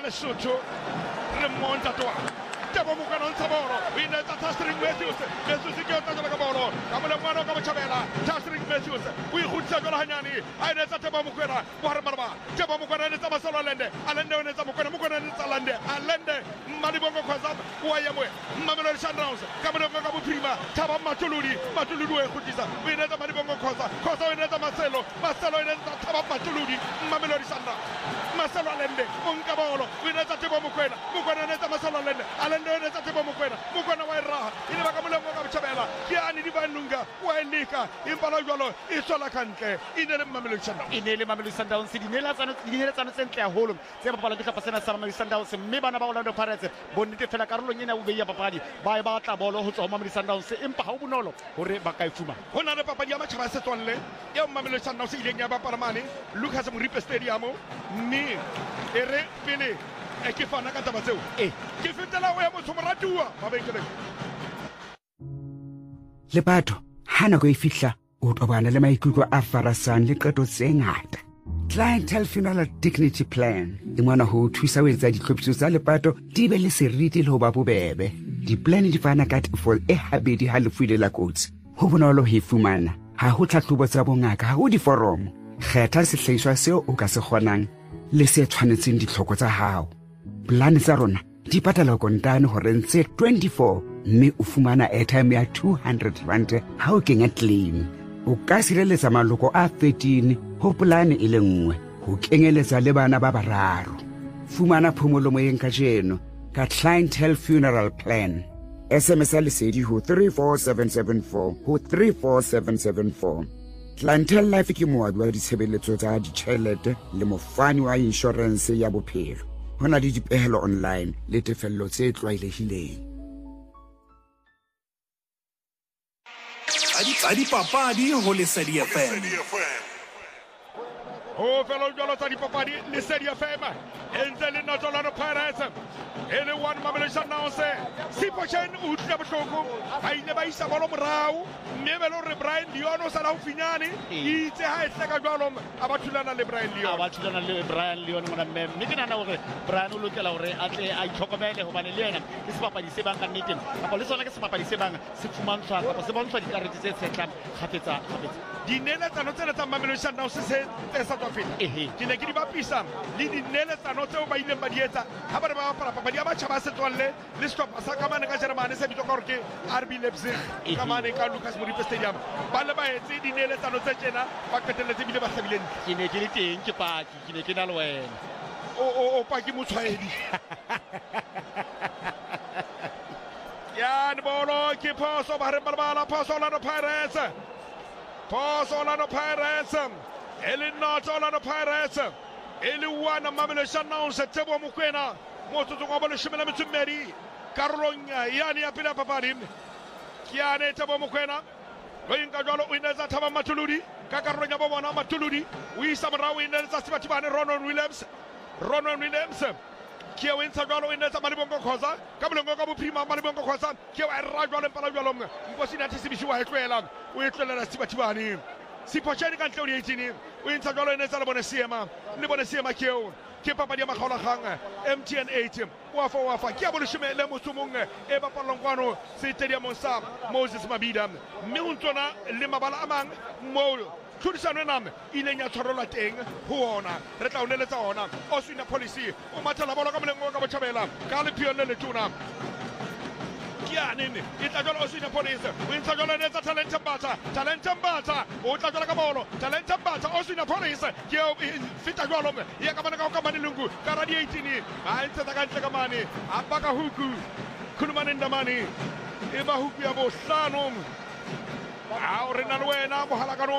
Lesotho re monta toa Tebo Mokoena ntsha bolo o inetsa Tastring Matthews ke yotla jwale ka bolo ka molengwana ka botjhabela Tastring Matthews o ikgutisa jwale hanyane a inetsa Tebo Mokoena bo hare maraba Tebo Mokoena inetsa Masolo Alende o inetsa Mokoena inetsa Alende Malibongo Khoza o ya moe Mamelodi Sundowns ka molengwa ka bophirima Thaba Matuludi o ikgutisa o inetsa Malibongo Khoza o inetsa Marcelo o inetsa Thaba Matuludi Mamelodi Sundowns Masolo Alende o nka bolo o inetsa Tebo Mokoena inetsa Masolo Alende inetsa Tebo Mokoena wa iraha ile ba ka molengwa ka botjhabela ke ani di banunga wa elika impala jwalo e tswela kantle inele Mamelodi Sundowns di neletsano tse ntle haholo tse bapala di hlapa sena sa Mamelodi Sundowns mme bana ba Orlando Pirates bonnete fela karolong ena o beya papadi ba e batla bolo ho tswa ho Mamelodi Sundowns empa ha o bonolo hore ba ka e fuma ho na le papadi ya matjhaba se tswalle eo Mamelodi Sundowns ileng ya bapala mane Lucas Moripe Stadium mme ere pele ke fana ka taba tseo ke fetela o ya motho moratuwa ba benkeleng le batho ha nako e fihla o tobana le maikutlo a farasang le qeto tse ngata Clientele Funeral Dignity Plan e mona ho thusa ho etsa ditlhophiso tsa lepato di be le seriti le ho ba bobebe diplane di fana ka tefo e habedi ha lefu ile la kotsi ho bonolo ho e fumana ha ho tlhahlobo tsa bongaka ha ho diforomo kgetha sehlahiswa seo o ka se kgonang le se tshwanetseng ditlhoko tsa hao plane tsa rona di patala kontane hore ntse 24 mme o fumana airtime ya 200 rand ha o kenya claim o ka sireletsa maloko a 13 ho plane e le nngwe ho kenyeletsa le bana ba bararo fumana phomolo moyeng ka jeno ka Clientele Funeral Plan SMS lesedi ho 34774 ho 34774 Clientele Life ke moabi wa ditshebeletso tsa ditjhelete le mofani wa insurance ya bophelo hona le dipehelo online le tefello tse tlwaelehileng Adi papadi ho Lesedi FM. o fela jwalo tsa dipapadi Lesedi FM entse le Orlando Pirates e le one Mamelodi Sundowns Siphochen o utlwa bohloko ba ile ba isa bolo morao mme be le hore Brian Leon o sala hofinyane itse ha ehle ka jwalo a ba thulana le Brian Leon mona mme ke nana hore Brian o lokela hore a tle a itlhokomele hobane le yena ke sebapadi se bang ka nnete kapa le sona ke sebapadi se bang se fumantshwa kapa se bontshwa dikarete tse tsetlang kgafetsa dineletsano tsena tsa Mamelodi Sundowns se sa tswa feta ke ne ke di bapisa le dineletsano tseo ba ileng ba di etsa ha ba re ba bapala papadi ya matjhaba se tswalle le sehlopha sa kamane ka Germany se bitswa ka hore ke RB Leipzig kamane ka Lucas Moripe Stadium ba le ba etse dineletsano tse tjena ba qetelletse bile ba hlabileng ke ne ke le teng ke paki ke ne ke na le wena o paki motshwaedi ya bolo ke phoso ba re balabala phoso Orlando Pirates Orlando Pirates e le one Mamelodi Sundowns Tebo Mokoena motsotso wa bolo 12 karolong yani ya pele ya papadi ke ane Tebo Mokoena lo inka jwalo o inetsa Thaba Matuludi ka karolong ya bona Matuludi o isa morao o inetsa Sibatibane Ronwen Williams ke o intsha jwalo o inetsa Malibongo Khoza ka bolengwa ka bophirima Malibongo Khoza ke wa rra jwalo mpala jwalo Nkosina Tsibishiwa e tloela Sibatibane Siphochen ka ntle o di 18 o intsha jwalo inetsa le bone Siema keo ke papadi ya makgaolakgang MTN 8 wa fa ke a boleshome le motsomong e bapallang kwano stadiumong sa Moses Mabhida mme o ntsona le mabala a mang mo tlhodisano ena ileng ya tshwarelwa teng ho ona re tla o neletsa ona Oswina Policy o mathela bolo ka molengwa ka botjhabela ka lephio le letona Kianini itajolo Oswina Police o intsa jolo netsa Talent Mbata o tla jolo ka bolo Talent Mbata Oswina Police ke o fita jolo ya ka bana ka kamane lungu ka radi 18 a intsa ka ntle ka mane a baka huku khulumane ndamane e ba huku ya bohlano a o rena le wena mohalakano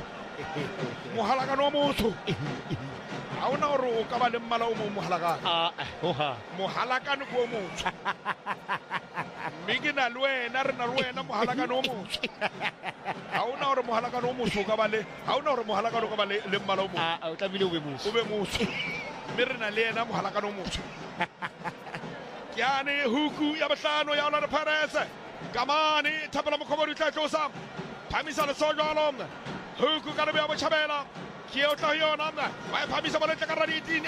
wa motho ha ona hore o ka ba le mmala o mo mohalakano ko motho Migina Luena, Renaruena, Mohalagano. How now Mohalagano Musu Cabale, how now Mohalagano Cabale, Lemalo, Ube Mirna Lena, Mohalagano Musu. Kiani, Huku, Yabasano, Yala Pares, Gamani, Tabala Mokomori Cosa, Pamisana Sojalom, Huku Garabia Chabela, Kyoto Yonam, Pamisabala Caradi.